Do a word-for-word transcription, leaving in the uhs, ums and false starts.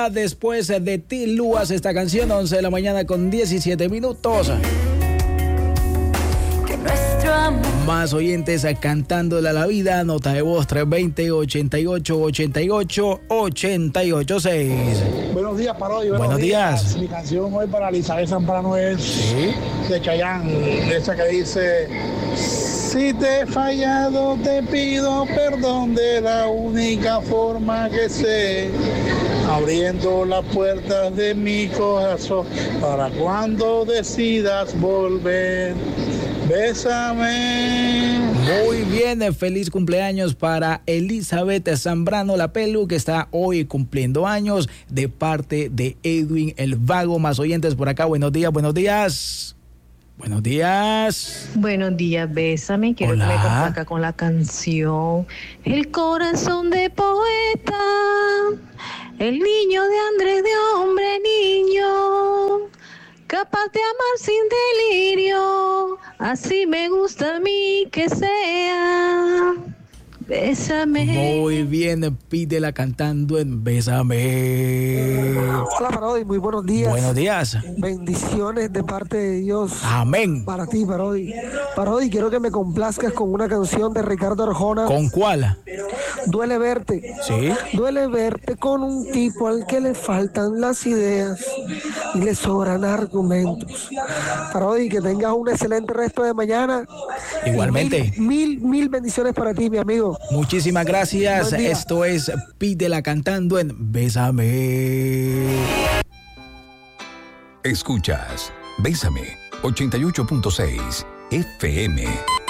Después de Tilúas, esta canción, once de la mañana con diecisiete minutos. Más oyentes cantándole a la vida. Nota de voz tres dos cero, ochenta y ocho, ochenta y ocho, ochenta y ocho seis. Buenos días, Parodi. Buenos, buenos días. días. Mi canción hoy para Elizabeth Zambrano es ¿Sí? de Chayanne, esa que dice: si te he fallado, te pido perdón de la única forma que sé, abriendo las puertas de mi corazón para cuando decidas volver. Bésame. Muy bien, feliz cumpleaños para Elizabeth Zambrano La Pelu, que está hoy cumpliendo años, de parte de Edwin el Vago. Más oyentes por acá. Buenos días, buenos días. Buenos días. Buenos días, bésame. Quiero Hola. que me complazca con la canción El corazón de poeta, el niño de Andrés de hombre niño, capaz de amar sin delirio, así me gusta a mí que sea. Bésame. Muy bien, pídela cantando en Bésame. Hola, Parodi, muy buenos días. Buenos días. Bendiciones de parte de Dios. Amén. Para ti, Parodi. Parodi, quiero que me complazcas con una canción de Ricardo Arjona. ¿Con cuál? Duele verte. Sí. Duele verte con un tipo al que le faltan las ideas y le sobran argumentos. Parodi, que tengas un excelente resto de mañana. Igualmente. Mil, mil, mil bendiciones para ti, mi amigo. Muchísimas gracias. Esto es Pídela cantando en Bésame. Escuchas Bésame ochenta y ocho punto seis F M.